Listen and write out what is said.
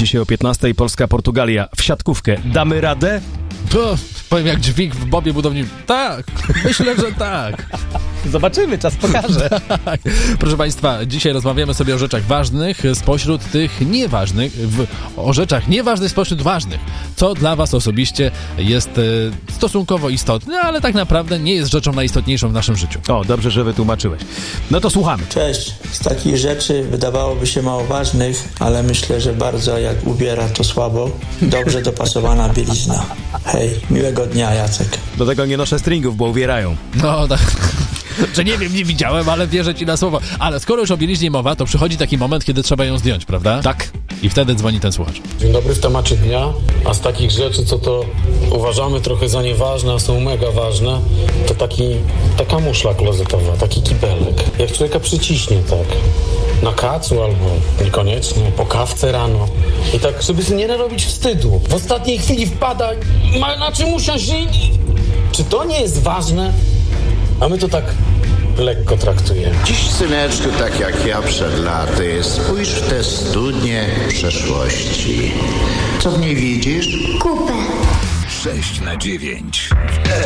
Dzisiaj o 15:00 Polska-Portugalia w siatkówkę. Damy radę? To powiem jak dźwig w Bobie budowniczym. Tak, myślę, że tak. Zobaczymy, czas pokaże. Tak. Proszę Państwa, dzisiaj rozmawiamy sobie o rzeczach ważnych spośród tych nieważnych, o rzeczach nieważnych spośród ważnych, co dla Was osobiście jest stosunkowo istotne, ale tak naprawdę nie jest rzeczą najistotniejszą w naszym życiu. O, dobrze, że wytłumaczyłeś. No to słuchamy. Cześć. Z takich rzeczy wydawałoby się mało ważnych, ale myślę, że bardzo jak ubiera to słabo, dobrze dopasowana bielizna. Hej, miłego dnia, Jacek. Do tego nie noszę stringów, bo uwierają. No tak. Że nie wiem, nie widziałem, ale wierzę Ci na słowo. Ale skoro już o bieliźnie mowa, to przychodzi taki moment, kiedy trzeba ją zdjąć, prawda? Tak. I wtedy dzwoni ten słuchacz. Dzień dobry, w temacie dnia. A z takich rzeczy, co to uważamy trochę za nieważne, a są mega ważne, to taka muszla klozetowa, taki kibelek. Jak człowieka przyciśnie tak na kacu albo niekoniecznie, po kawce rano. I tak, żeby sobie nie narobić wstydu. W ostatniej chwili wpada, ma na czym usiąść i... Czy to nie jest ważne? A my to tak lekko traktujemy. Dziś, syneczku, tak jak ja przed laty, spójrz w tę studnię przeszłości. Co w niej widzisz? Kupę. 6/9.